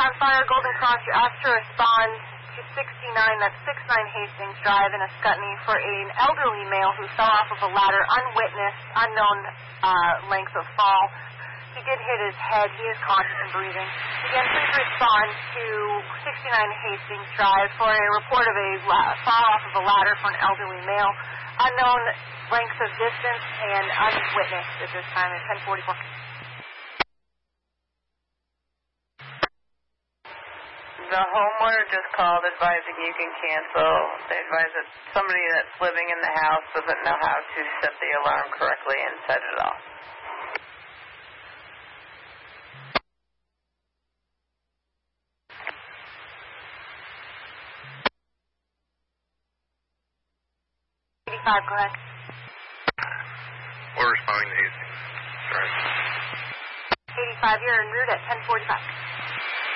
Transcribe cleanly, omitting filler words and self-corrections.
on fire, Golden Cross. You're asked to respond to 69, that's 69 Hastings Drive in Ascutney for an elderly male who fell off of a ladder, unwitnessed, unknown length of fall. He did hit his head. He is conscious and breathing. Again, please respond to 69 Hastings Drive for a report of a fall off of a ladder for an elderly male, unknown length of distance, and unwitnessed at this time at 10:44. The homeowner just called advising you can cancel. They advise that somebody that's living in the house doesn't know how to set the alarm correctly and set it off. Go ahead. We're responding to Hastings. Right. 85, you're en route at 10:45.